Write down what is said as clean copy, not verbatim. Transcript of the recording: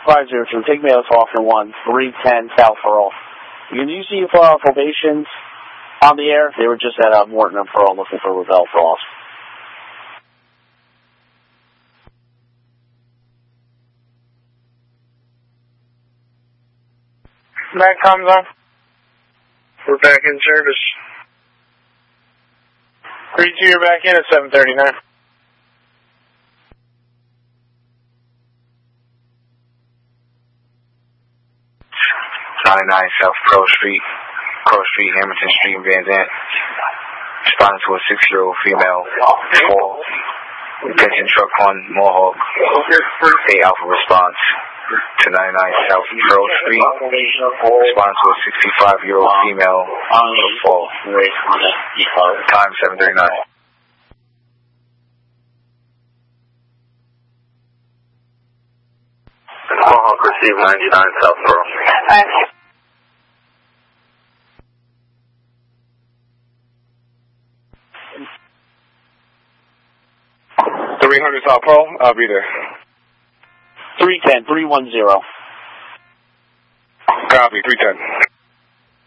502, take me out to Falcon 1, 310 South Pearl. You can use the probations on the air. They were just at Morton and Pearl looking for Lavelle Frost. Back comes on. We're back in service. 3-2, you're back in at 7:39. South Pearl Street, Hamilton Street, Van Zant. Responding to a 6-year-old female fall. Attention truck 1, Mohawk. 8 Alpha response to 99 South Pearl Street. Responding to a 65-year-old female fall. Time 7:39. Mohawk received 99 South Pearl. 300 South Pearl, I'll be there. 310, 310. Copy, 310.